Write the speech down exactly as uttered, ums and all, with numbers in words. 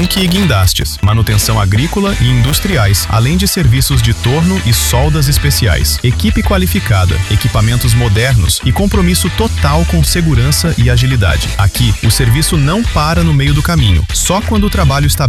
tanque e guindastes, manutenção agrícola e industriais, além de serviços de torno e soldas especiais. Equipe qualificada, equipamentos modernos e compromisso total com segurança e agilidade. Aqui, o serviço não para no meio do caminho. Só quando o trabalho está